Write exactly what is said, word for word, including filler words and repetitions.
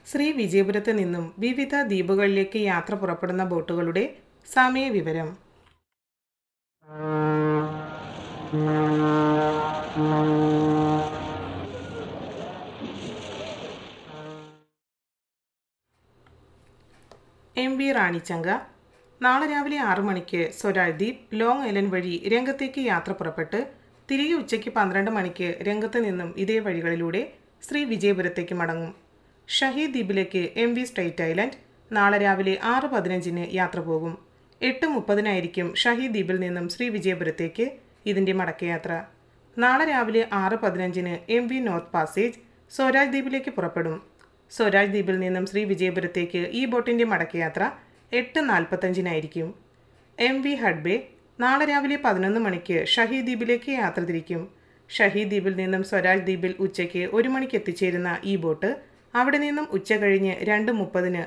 ശ്രീ വിജയപുരത്ത് നിന്നും വിവിധ ദ്വീപുകളിലേക്ക് യാത്ര പുറപ്പെടുന്ന ബോട്ടുകളുടെ സമയവിവരം. എം വി റാണിച്ചങ്ക നാളെ രാവിലെ ആറു മണിക്ക് സ്വരാജ് ദ്വീപ് ലോങ് ഐലൻഡ് വഴി രംഗത്തേക്ക് യാത്ര പുറപ്പെട്ട് തിരികെ ഉച്ചയ്ക്ക് പന്ത്രണ്ട് മണിക്ക് രംഗത്ത് നിന്നും ഇതേ വഴികളിലൂടെ ശ്രീ വിജയപുരത്തേക്ക് മടങ്ങും. ഷഹീദ് ദ്വീപിലേക്ക് എം വി സ്ട്രെയിറ്റ് ഐലൻഡ് നാളെ രാവിലെ ആറ് പതിനഞ്ചിന് യാത്ര പോകും. എട്ട് മുപ്പതിനായിരിക്കും ഷഹീദ് ദ്വീപിൽ നിന്നും ശ്രീ വിജയപുരത്തേക്ക് ഇതിൻ്റെ മടക്കയാത്ര. നാളെ രാവിലെ ആറ് പതിനഞ്ചിന് M V north passage Swaraj ദ്വീപിലേക്ക് പുറപ്പെടും. സ്വരാജ് ദ്വീപിൽ നിന്നും ശ്രീ വിജയപുരത്തേക്ക് ഈ ബോട്ടിൻ്റെ മടക്കയാത്ര എട്ട് നാൽപ്പത്തഞ്ചിനായിരിക്കും. എം വി ഹഡ്ബേ നാളെ രാവിലെ പതിനൊന്ന് മണിക്ക് ഷഹീദ് ദ്വീപിലേക്ക് യാത്ര തിരിക്കും. ഷഹീദ് ദ്വീപിൽ നിന്നും സ്വരാജ് ദ്വീപിൽ ഉച്ചയ്ക്ക് ഒരു മണിക്ക് എത്തിച്ചേരുന്ന ഈ ബോട്ട് അവിടെ നിന്നും ഉച്ച കഴിഞ്ഞ് രണ്ട് മുപ്പതിന്